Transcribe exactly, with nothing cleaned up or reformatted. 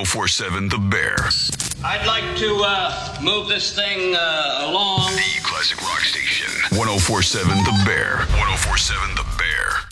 oh four seven The Bear. I'd like to uh, move this thing uh, along. The classic rock station. ten forty-seven The Bear. ten forty-seven The Bear.